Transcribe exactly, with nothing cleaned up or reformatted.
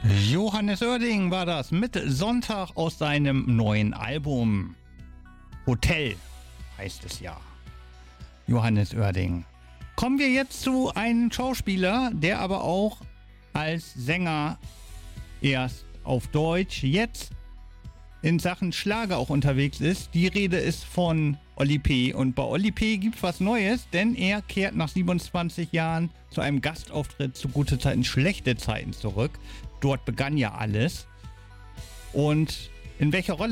Johannes Oerding war das mit Sonntag aus seinem neuen Album. Hotel heißt es ja. Johannes Oerding. Kommen wir jetzt zu einem Schauspieler, der aber auch als Sänger erst auf Deutsch, jetzt in Sachen Schlager auch unterwegs ist. Die Rede ist von Oli P. Und bei Oli P. gibt's was Neues, denn er kehrt nach siebenundzwanzig Jahren zu einem Gastauftritt zu gute Zeiten, schlechte Zeiten zurück. Dort begann ja alles. Und in welcher Rolle